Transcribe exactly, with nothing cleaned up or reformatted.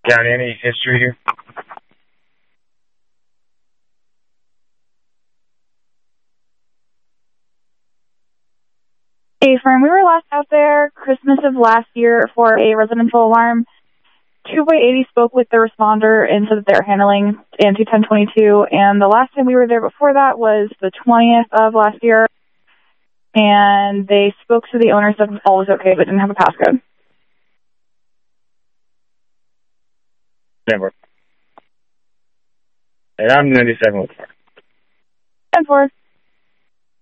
Got any history here? Hey, friend, we were last out there Christmas of last year for a residential alarm. two by eighty spoke with the responder and said that they're handling A N T ten twenty-two, and the last time we were there before that was the twentieth of last year, and they spoke to the owner, said all was okay, but didn't have a passcode. Never. And I'm ninety-seven with four. ten four.